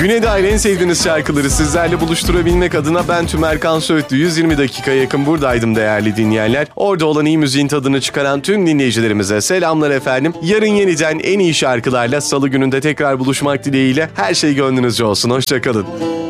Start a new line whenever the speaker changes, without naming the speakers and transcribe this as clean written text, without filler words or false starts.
Güne dair en sevdiğiniz şarkıları sizlerle buluşturabilmek adına ben Tümerkan Söğütlü 120 dakika yakın buradaydım değerli dinleyenler. Orada olan iyi müziğin tadını çıkaran tüm dinleyicilerimize selamlar efendim. Yarın yeniden en iyi şarkılarla Salı gününde tekrar buluşmak dileğiyle her şey gönlünüzce olsun. Hoşçakalın.